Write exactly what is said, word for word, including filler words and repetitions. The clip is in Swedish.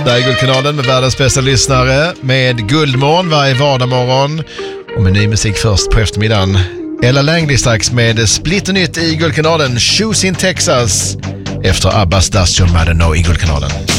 Det är Guldkanalen med världens bästa lyssnare med Guldmorgon varje vardagsmorgon och med ny musik först på eftermiddagen. Ella Langley strax med splitternytt i Guldkanalen, Shoes in Texas, efter Abbas Does Your Mother Know i Guldkanalen.